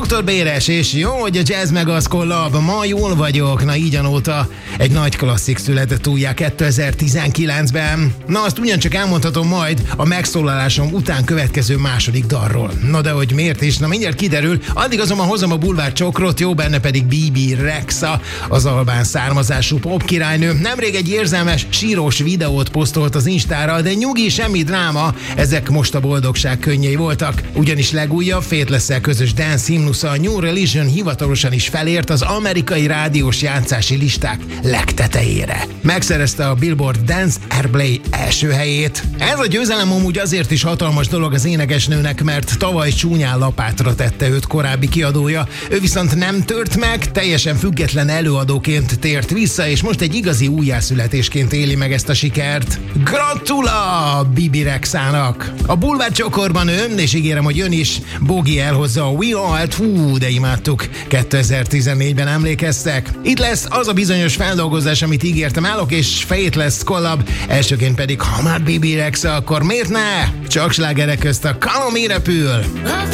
Dr. Béres, és jó, hogy a Jazz meg az kollab, ma jól vagyok, na így anóta egy nagy klasszik született újjá 2019-ben. Na azt ugyancsak elmondhatom majd a megszólalásom után következő második dalról. Na de hogy miért is, na mindjárt kiderül, addig azonban hozom a bulvár csokrot, jó benne pedig Bibi Rexha, az albán származású popkirálynő. Nemrég egy érzelmes, sírós videót posztolt az Instára, de nyugi, semmi dráma, ezek most a boldogság könnyei voltak. Ugyanis legújabb Faithless-szel közös dance himnusza, a New Religion hivatalosan is felért az amerikai rádiós játszási listák legtetejére. Megszerezte a Billboard Dance Airplay első helyét. Ez a győzelem amúgy azért is hatalmas dolog az énekesnőnek, mert tavaly csúnyán lapátra tette őt korábbi kiadója. Ő viszont nem tört meg, teljesen független előadóként tért vissza, és most egy igazi újjászületésként éli meg ezt a sikert. Gratula Bibi Rexhának! A bulvár csokorban ön, és ígérem, hogy ön is, Bogi elhozza a We All, de imádtuk. 2014-ben emlékeztek? Itt lesz az a bizonyos feldolgozás, amit ígértem, állok, és Faithless collab, elsőként pedig ha már Bibi Rexha, akkor miért ne? Csak slágerek közt a Kalomi repül!